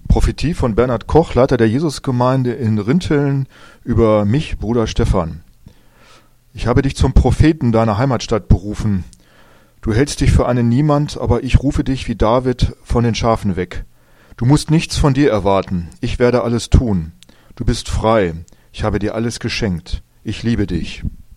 Prophetie von Bernhard Koch, Leiter der Jesusgemeinde in Rinteln, über mich, Bruder Stefan. Ich habe dich zum Propheten deiner Heimatstadt berufen. Du hältst dich für einen Niemand, aber ich rufe dich wie David von den Schafen weg. Du musst nichts von dir erwarten. Ich werde alles tun. Du bist frei. Ich habe dir alles geschenkt. Ich liebe dich.